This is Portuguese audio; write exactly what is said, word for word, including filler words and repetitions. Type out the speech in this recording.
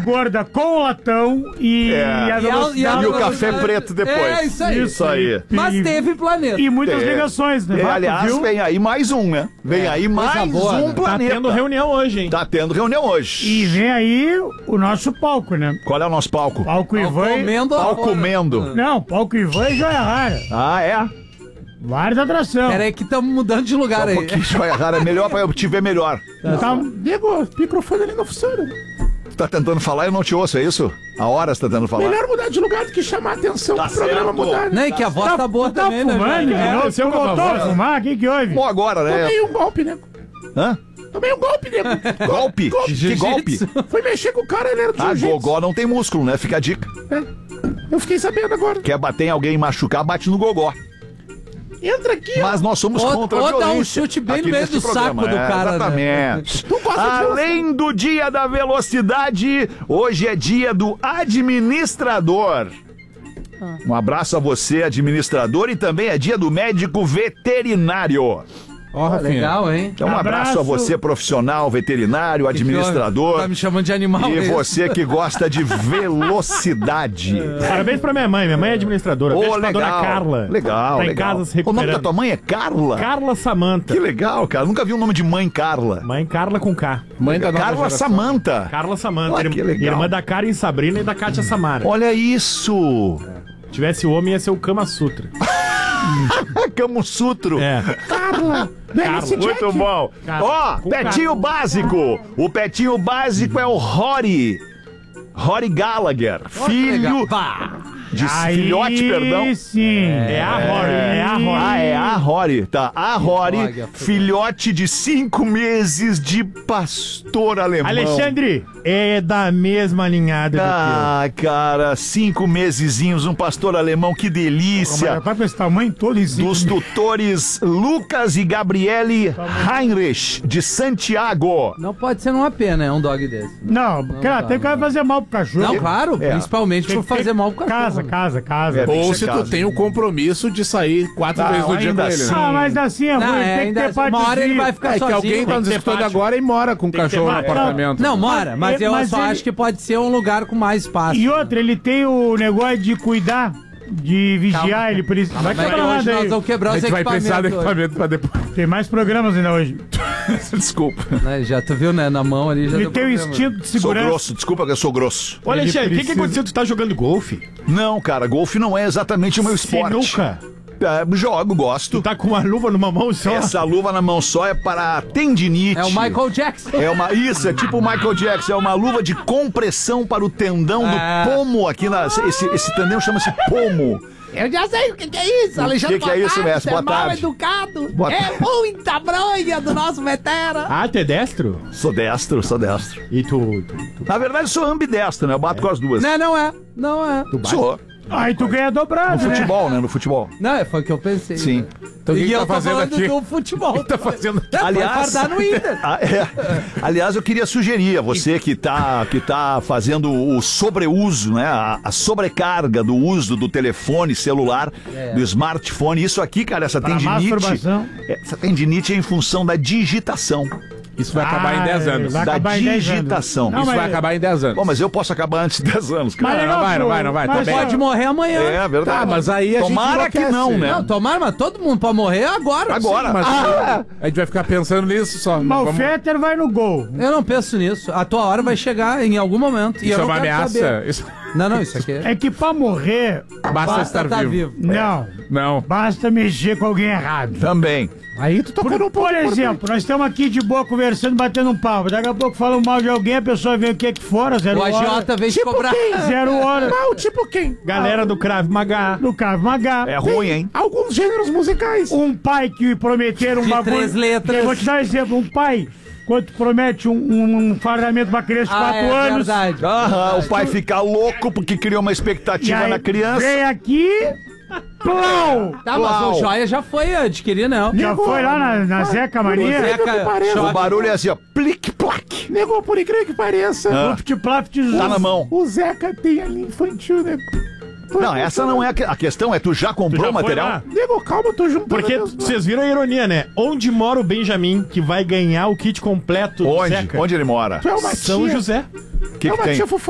gorda com latão e, É. a E a- velocidade... e a- E o café preto depois. É, isso aí. Isso aí. Mas E- teve planeta. E muitas É. ligações, né? É, Vato, aliás, viu? vem aí mais um, né? Vem É, aí coisa mais boa, um né? Tá planeta. tendo reunião hoje, hein? Tá tendo reunião hoje. E vem aí o nosso palco, né? Qual é o nosso palco? Palco Ivan... e- Comendo a Pau fora. comendo. Não, palco Ivan e Joia Rara. Ah, é? Várias atrações. Pera aí que estamos mudando de lugar Só um aí. pouquinho, joia rara. É melhor pra eu te ver melhor. Tá, Diego, o microfone ali não funciona. Tu tá tentando falar e eu não te ouço, é isso? A hora você tá tentando falar. Melhor mudar de lugar do que chamar a atenção Tá pro programa certo. mudar. Não, e que a voz tá, boa tá também, né? fumando, velho? de É. novo? aconteceu Tu com a voltou a voz? fumar? O que que houve? Bom, agora, né? Tomei um golpe, nego. Hã? Tomei um golpe, nego. Golpe? Que Jiu-jitsu. golpe? Fui mexer com o cara, ele era do Ah, jiu-jitsu. gogó não tem músculo, né? Fica a dica. Eu fiquei sabendo agora. Quer bater em alguém e machucar, bate no gogó. Entra aqui, ó. Mas nós somos Ou- contra a ou dá um violência. chute bem no aqui meio neste do saco programa. do É, cara, né? Exatamente. Tu gosta de Além do dia da velocidade, hoje é dia do administrador. Um abraço a você, administrador, e também é dia do médico veterinário. Ó, Rafinha. Legal, hein? Então, um abraço, Abraço. a você, profissional, veterinário, Que que administrador. Tá me chamando de animal. E é isso? você que gosta de velocidade. Parabéns pra minha mãe. Minha mãe é administradora. Ô, Beijo pra legal. dona Carla. Legal, Tá em legal. casa se O nome da recuperando. tua mãe é Carla? Carla Samanta. Que legal, cara. Nunca vi o nome de mãe Carla. Mãe Carla com K. Mãe da nova Carla geração. Samanta. Carla Samanta. Olha irmã- que legal. Irmã da Karen Sabrina e da Kátia Samara. Olha isso. Se tivesse homem, ia ser o Kama Sutra. Kamo Sutro. É. Carla. Do M C Jack. Muito bom. Carla. Ó, Com Petinho Carla. Básico. O Petinho Básico é o Rory. Rory Gallagher. Filho Pá. de Aí filhote, perdão. sim. É a Rory. É a Rory. Ah, é a Rory, tá. A Rory, droga, foi filhote de cinco meses de pastor alemão. Alexandre, é da mesma linhada do Ah, cara, cinco mesezinhos, um pastor alemão, que delícia. Vai com esse tamanho todo em cima. Dos tutores Lucas e Gabriele Heinrich, de Santiago. Não pode ser numa pena, é um dog desse. Não, cara, dá, tem que não fazer mal pro cachorro. Não, claro, É. principalmente Tem por que ter- fazer mal pro cachorro. Casa, casa, casa. É, tem que Ou ser se tu casa. tem o compromisso de sair quatro Não, vezes no dia com ainda ele. assim. né? Ah, mas assim é Não, ruim, é, tem que ainda ter assim, uma hora ele vai ficar É que sozinho. alguém tá tem nos que ter escutando pátio. agora e mora com o Tem que ter cachorro no pátio. apartamento. Não, mora, mas Mas- eu mas só ele- acho que pode ser um lugar com mais espaço. E outra, ele tem o negócio de cuidar, de vigiar, Calma. ele precisa. Vai Mas quebrar hoje nada nós aí. vamos quebrar A os gente vai precisar do equipamentos. hoje. equipamento pra depois. Tem mais programas ainda hoje. Desculpa. Né, já tu viu, né? Na mão ali já Ele deu tem o problema. instinto de Sou segurança. grosso, desculpa que eu sou grosso. Ô, Alexandre, o que, que precisa- aconteceu? Tu tá jogando golfe? Não, cara, golfe não é exatamente o meu esporte. Sinuca. É, jogo, Tu gosto. tá com uma luva numa mão só? Essa luva na mão só é para tendinite. É o Michael Jackson. É uma, isso, é tipo o Michael Jackson, é uma luva de compressão para o tendão É. do pomo aqui na. Esse, esse tendão chama-se pomo. Eu já sei o que, que é isso, Alexandre. que que é boa isso, tarde, mestre? você Boa é mal tarde. educado. Boa é tarde. muita bronha do nosso veterano. Ah, tu é destro? Sou destro, sou destro. E tu... tu, tu, Na verdade, sou ambidestro, né? Eu bato com as duas. Não, não é. Não é. tu bate? Sou. Aí tu ganha dobrado, No né? futebol, né? No futebol. Não, é, foi o que eu pensei. Sim. Então o que E que eu tá tô fazendo falando aqui? do futebol. O que tá fazendo aqui? É, Aliás- Foi fardar no Inter. Ah, é. Aliás, eu queria sugerir a você que tá, que tá fazendo o sobreuso, né? A, a sobrecarga do uso do telefone celular, É. do smartphone. Isso aqui, cara, essa Pra tendinite. masturbação. Essa tendinite é em função da digitação. Isso vai acabar em dez Ah, anos. vai Da acabar em dez anos. digitação. Não, Isso mas- vai acabar em dez anos. Bom, mas eu posso acabar antes de dez anos, Mas cara. não vai, não vai, não vai, mas tá bem. Pode morrer amanhã. É verdade. Tá, mas aí a gente Tomara que enlouquece. não, né? Não, tomara, mas todo mundo pode morrer agora. Agora. Mas Ah! a gente vai ficar pensando nisso só. Mas o Vamos- Fetter vai no gol. Eu não penso nisso. A tua hora vai chegar em algum momento. E Isso eu é não uma quero ameaça. saber. Isso... Não, não, isso aqui é... É que pra morrer, Basta estar tá vivo. não. Não. Basta mexer com alguém errado. Também. Aí tu tocou Por, no por exemplo, nós estamos aqui de boa conversando, batendo um papo. Daqui a pouco falam mal de alguém, a pessoa vem o que aqui fora, zero O hora. agiota vem te Tipo cobrar. quem? Zero hora. Mal, tipo quem? Galera do Krav Maga. No Carro Magá. É ruim, hein? Alguns gêneros musicais. Um pai que prometeram um De bagulho. três letras. Eu vou te dar um exemplo. Um pai, quando tu promete um, um, um fardamento pra criança de Ah, quatro é anos. verdade. Aham, o pai fica louco porque criou uma E expectativa aí na criança. vem aqui. Plau! Tá, mas Uau. o Joia já foi adquirir, não. Já foi lá na, na Zeca Mania? Zeca, pareça. O barulho é assim, ó. Plic-plac. Nego, por incrível que pareça, Ah. Plafte Tá na mão. o Zeca tem ali infantil, nego. Não, essa não é a que- a questão, é tu já comprou já o foi material? lá? Nego, calma, eu tô juntando. Porque as duas. vocês viram a ironia, né? Onde mora o Benjamin, que vai ganhar o kit completo do Onde? Zeca? Onde ele mora? Tu é uma São tia. O José. que, é que uma tem? tia fofo.